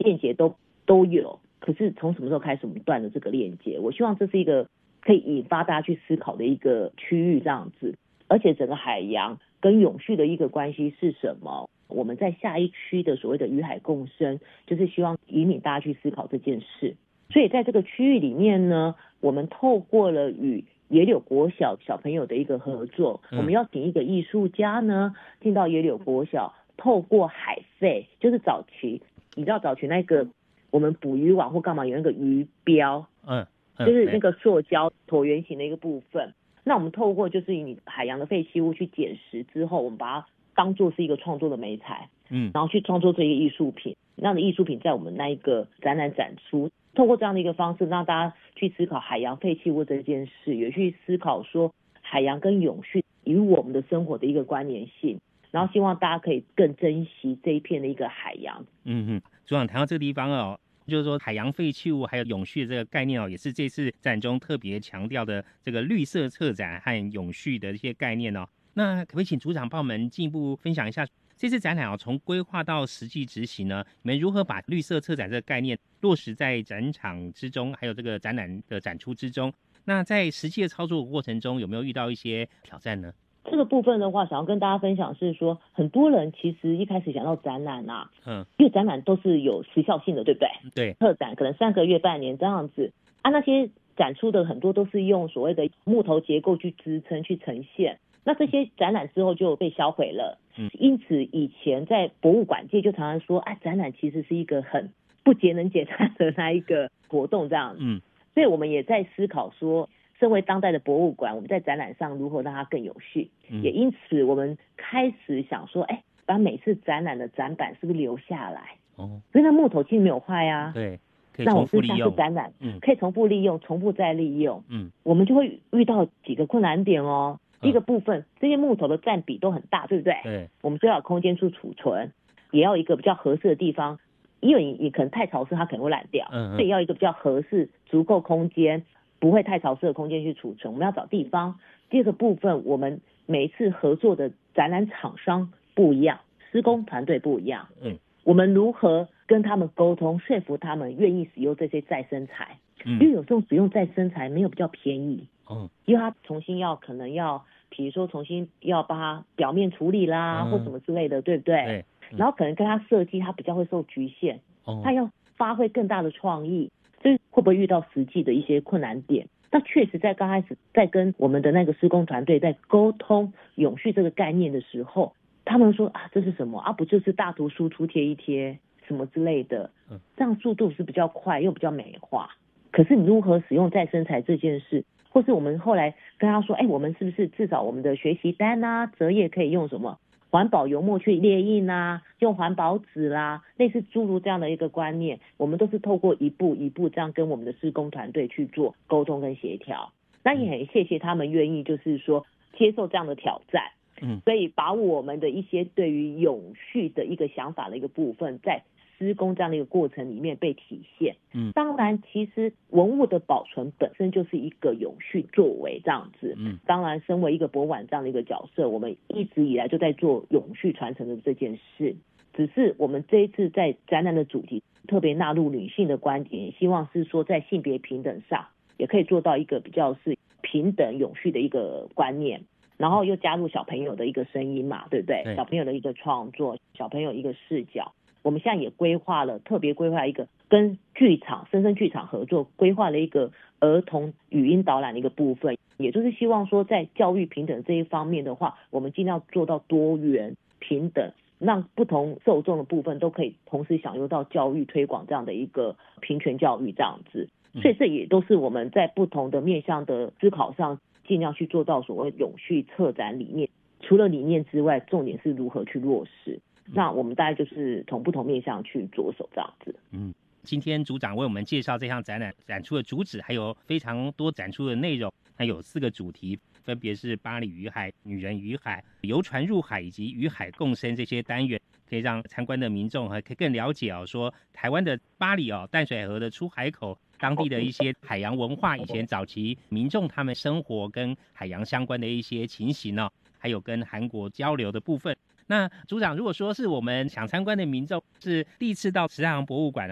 链接都有，可是从什么时候开始我们断了这个链接？我希望这是一个可以引发大家去思考的一个区域这样子，而且整个海洋跟永续的一个关系是什么？我们在下一区的所谓的与海共生，就是希望引领大家去思考这件事。所以在这个区域里面呢，我们透过了与野柳国小小朋友的一个合作，我们邀请一个艺术家呢进到野柳国小，透过海废，就是早期你知道早期那个我们捕鱼网或干嘛有那个鱼标，就是那个塑胶椭圆形的一个部分。那我们透过就是以海洋的废弃物去捡拾之后，我们把它当作是一个创作的媒材，然后去创作这一个艺术品，让艺术品在我们那一个展览展出。透过这样的一个方式，让大家去思考海洋废弃物这件事，也去思考说海洋跟永续与我们的生活的一个关联性，然后希望大家可以更珍惜这一片的一个海洋。 组长谈到这个地方哦，就是说海洋废弃物还有永续的这个概念哦，也是这次展中特别强调的这个绿色策展和永续的一些概念哦。那可不可以请组长帮我们进一步分享一下这次展览哦，从规划到实际执行呢，你们如何把绿色策展这个概念落实在展场之中，还有这个展览的展出之中？那在实际的操作过程中，有没有遇到一些挑战呢？ 这个部分的话，想要跟大家分享是说，很多人其实一开始想到展览啊，因为展览都是有时效性的，对不对？ 对， 特展可能3个月、半年这样子啊，那些展出的很多都是用所谓的木头结构去支撑、去呈现。那这些展览之后就被销毁了，因此以前在博物馆界就常常说，展览其实是一个很不节能减碳的那一个活动这样，所以我们也在思考说，身为当代的博物馆，我们在展览上如何让它更有序，也因此我们开始想说，把每次展览的展板是不是留下来？所以那木头其实没有坏啊， 对，可以重复利用。 那我们下次展览，可以重复利用，重复再利用，我们就会遇到几个困难点哦。第一个部分，这些木头的占比都很大，对不对？ 对， 我们就要有空间去储存，也要一个比较合适的地方，因为你可能太潮湿，它可能会烂掉，所以要一个比较合适、足够空间，不会太潮湿的空间去储存。我们要找地方。第二个部分，我们每一次合作的展览厂商不一样，施工团队不一样，我们如何跟他们沟通，说服他们愿意使用这些再生材？因为有时候使用再生材没有比较便宜，因为它重新可能要，比如说重新要把它表面处理啦，或什么之类的，对不对？ 对， 然后可能跟它设计，它比较会受局限，它要发挥更大的创意，所以会不会遇到实际的一些困难点？那确实在刚开始在跟我们的那个施工团队在沟通永续这个概念的时候，他们说这是什么不就是大图输出贴一贴什么之类的，这样速度是比较快又比较美化。可是你如何使用再生材这件事，或是我们后来跟他说，我们是不是至少我们的学习单啊、折页可以用什么环保油墨去列印啊，用环保纸啦，类似诸如这样的一个观念，我们都是透过一步一步这样跟我们的施工团队去做沟通跟协调。那也很谢谢他们愿意就是说接受这样的挑战，所以把我们的一些对于永续的一个想法的一个部分，在施工这样的一个过程里面被体现。当然其实文物的保存本身就是一个永续作为这样子。当然身为一个博物馆这样的一个角色，我们一直以来就在做永续传承的这件事，只是我们这一次在展览的主题特别纳入女性的观点，希望是说在性别平等上也可以做到一个比较是平等永续的一个观念，然后又加入小朋友的一个声音嘛，对不对？小朋友的一个创作，小朋友一个视角。我们现在也特别规划一个跟剧场深深剧场合作，规划了一个儿童语音导览的一个部分，也就是希望说在教育平等这一方面的话，我们尽量做到多元平等，让不同受众的部分都可以同时享用到教育推广这样的一个平权教育这样子。所以这也都是我们在不同的面向的思考上尽量去做到所谓永续策展理念。除了理念之外，重点是如何去落实。那我们大概就是从不同面向去着手这样子。 今天组长为我们介绍这项展览展出的主旨，还有非常多展出的内容，还有4个主题，分别是巴黎与海、女人与海、游船入海以及与海共生这些单元，可以让参观的民众可以更了解说台湾的巴黎淡水河的出海口当地的一些海洋文化，以前早期民众他们生活跟海洋相关的一些情形还有跟韩国交流的部分。那组长，如果说是我们想参观的民众是第一次到池上博物馆